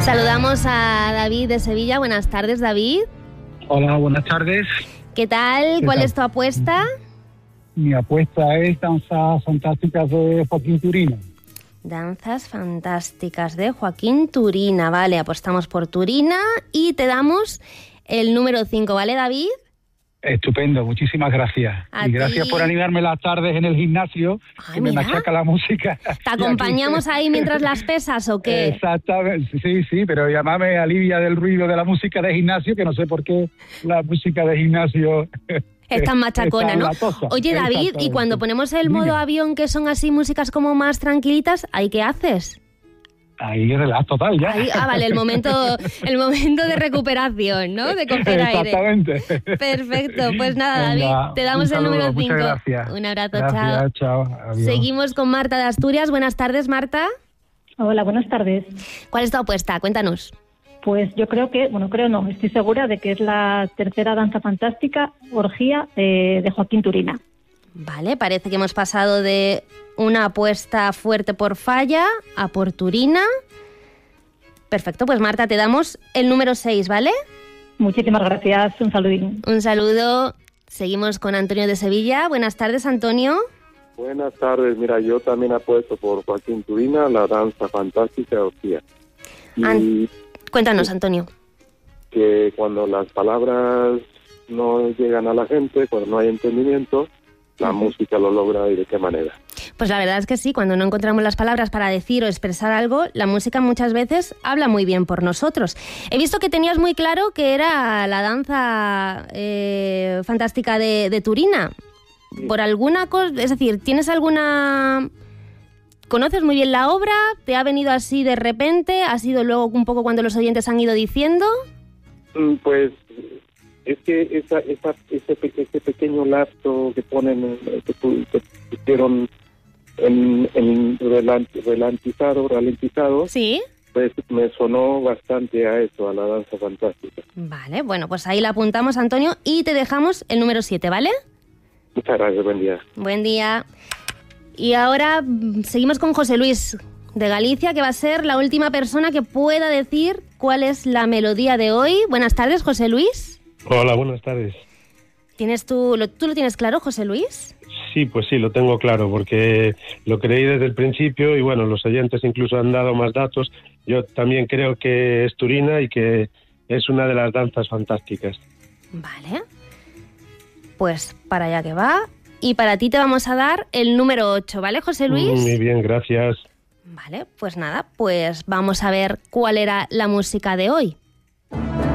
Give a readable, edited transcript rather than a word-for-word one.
Saludamos a David de Sevilla. Buenas tardes, David. Hola, buenas tardes. ¿Qué tal? ¿Cuál es tu apuesta? Mi apuesta es Danzas Fantásticas de Joaquín Turina. Danzas Fantásticas de Joaquín Turina. Vale, apostamos por Turina y te damos el número 5, ¿vale, David? Estupendo, muchísimas gracias. Y gracias por animarme las tardes en el gimnasio, que me machaca la música. ¿Te acompañamos ahí mientras las pesas o qué? Exactamente, sí, pero además me alivia del ruido de la música de gimnasio, que no sé por qué la música de gimnasio es tan machacona, ¿no? Oye, David, y cuando ponemos el modo avión, que son así músicas como más tranquilitas, ¿ahí qué haces? Ahí relax total, ya. Vale, el momento de recuperación, ¿no? De coger aire. Exactamente. Perfecto, pues nada, David, te damos el número 5. Un abrazo, chao. Adiós. Seguimos con Marta de Asturias. Buenas tardes, Marta. Hola, buenas tardes. ¿Cuál es tu apuesta? Cuéntanos. Pues yo creo que, estoy segura de que es la tercera danza fantástica, Orgía, de Joaquín Turina. Vale, parece que hemos pasado de una apuesta fuerte por Falla a por Turina. Perfecto, pues Marta, te damos el número 6, ¿vale? Muchísimas gracias, un saludín. Un saludo. Seguimos con Antonio de Sevilla. Buenas tardes, Antonio. Buenas tardes, mira, yo también apuesto por Joaquín Turina, la danza fantástica Orgía. Cuéntanos, Antonio. Que cuando las palabras no llegan a la gente, cuando no hay entendimiento, la música lo logra. ¿Y de qué manera? Pues la verdad es que sí, cuando no encontramos las palabras para decir o expresar algo, la música muchas veces habla muy bien por nosotros. He visto que tenías muy claro que era la danza fantástica de Turina. Sí. Por alguna cosa, es decir, ¿tienes alguna... ¿Conoces muy bien la obra? ¿Te ha venido así de repente? ¿Ha sido luego un poco cuando los oyentes han ido diciendo? Pues... es que ese pequeño lapso que ponen, que pusieron en ralentizado, ¿sí? Pues me sonó bastante a eso, a la danza fantástica. Vale, bueno, pues ahí la apuntamos, Antonio, y te dejamos el número 7, ¿vale? Muchas gracias, buen día. Buen día. Y ahora seguimos con José Luis de Galicia, que va a ser la última persona que pueda decir cuál es la melodía de hoy. Buenas tardes, José Luis. Hola, buenas tardes. ¿Tú lo tienes claro, José Luis? Sí, pues sí, lo tengo claro, porque lo creí desde el principio y bueno, los oyentes incluso han dado más datos. Yo también creo que es Turina y que es una de las danzas fantásticas. Vale, pues para allá que va. Y para ti te vamos a dar el número 8, ¿vale, José Luis? Muy bien, gracias. Vale, pues nada, pues vamos a ver cuál era la música de hoy.